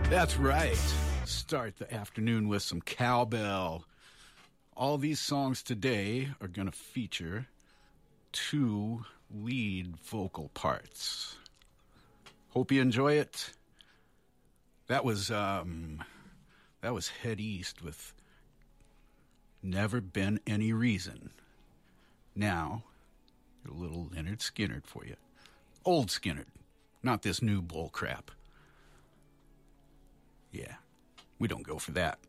That's right. Start the afternoon with some cowbell. All these songs today are going to feature two lead vocal parts. Hope you enjoy it. That was Head East with Never Been Any Reason. Now, a little Leonard Skinner for you. Old Skinner, not this new bull crap. Yeah, we don't go for that.